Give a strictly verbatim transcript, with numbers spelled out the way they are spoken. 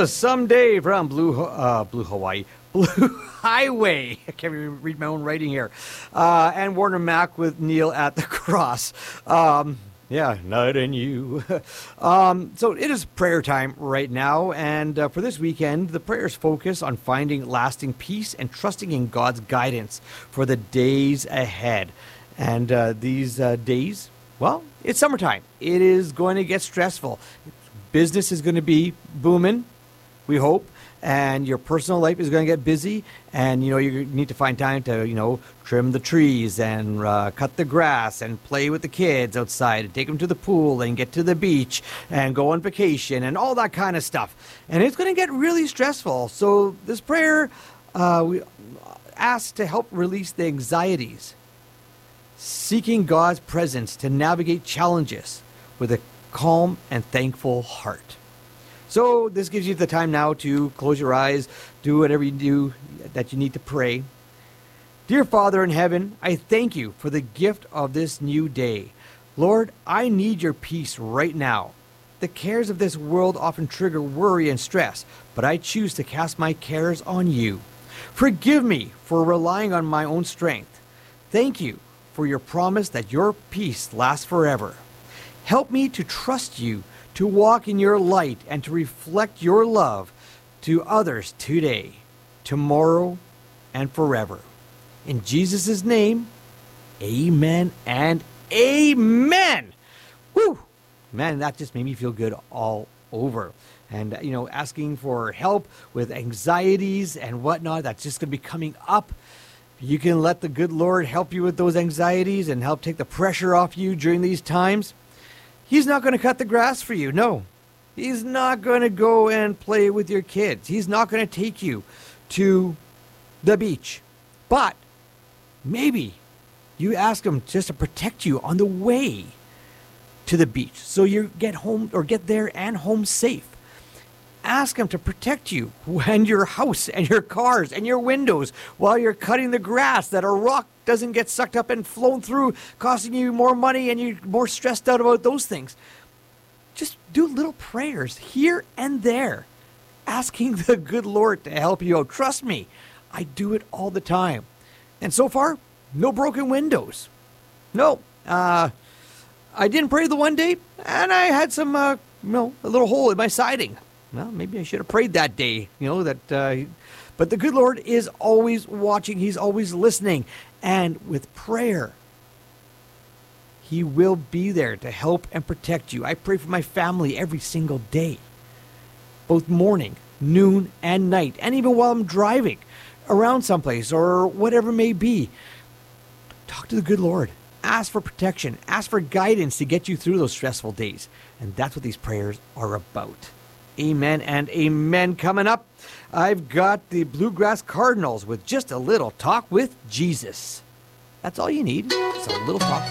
was Someday from Blue Ho- uh, Blue Hawaii. Blue Highway. I can't even read my own writing here. Uh, and Warner Mack with Kneel at the Cross. Um, yeah, Night in You. um, so it is prayer time right now. And uh, for this weekend, the prayers focus on finding lasting peace and trusting in God's guidance for the days ahead. And uh, these uh, days, well, it's summertime. It is going to get stressful. Business is going to be booming, we hope. And your personal life is going to get busy, and you know you need to find time to you know trim the trees and uh, cut the grass and play with the kids outside and take them to the pool and get to the beach and go on vacation and all that kind of stuff. And it's going to get really stressful. So this prayer uh, we asks to help release the anxieties, seeking God's presence to navigate challenges with a calm and thankful heart. So this gives you the time now to close your eyes, do whatever you do that you need to pray. Dear Father in heaven, I thank you for the gift of this new day. Lord, I need your peace right now. The cares of this world often trigger worry and stress, but I choose to cast my cares on you. Forgive me for relying on my own strength. Thank you for your promise that your peace lasts forever. Help me to trust you, to walk in your light, and to reflect your love to others today, tomorrow, and forever. In Jesus' name, amen and amen. Woo! Man, that just made me feel good all over. And, you know, asking for help with anxieties and whatnot, that's just going to be coming up. You can let the good Lord help you with those anxieties and help take the pressure off you during these times. He's not going to cut the grass for you. No, he's not going to go and play with your kids. He's not going to take you to the beach. But maybe you ask him just to protect you on the way to the beach so you get home or get there and home safe. Ask him to protect you and your house and your cars and your windows while you're cutting the grass, that a rock doesn't get sucked up and flown through, costing you more money and you're more stressed out about those things. Just do little prayers here and there, asking the good Lord to help you out. Trust me, I do it all the time. And so far, no broken windows. No, uh, I didn't pray the one day, and I had some, uh, you know, a little hole in my siding. Well, maybe I should have prayed that day, you know, that, uh, but the good Lord is always watching. He's always listening. And with prayer, he will be there to help and protect you. I pray for my family every single day, both morning, noon, and night, and even while I'm driving around someplace or whatever it may be. Talk to the good Lord. Ask for protection. Ask for guidance to get you through those stressful days. And that's what these prayers are about. Amen and amen. Coming up, I've got the Bluegrass Cardinals with just a little talk with Jesus. That's all you need. Just a little talk